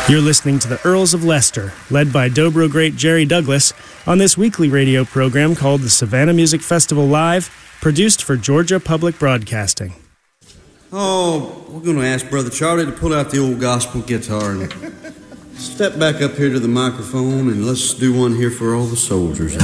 You're listening to the Earls of Leicester, led by Dobro great Jerry Douglas, on this weekly radio program called the Savannah Music Festival Live, produced for Georgia Public Broadcasting. Oh, we're going to ask Brother Charlie to pull out the old gospel guitar and step back up here to the microphone, and let's do one here for all the soldiers.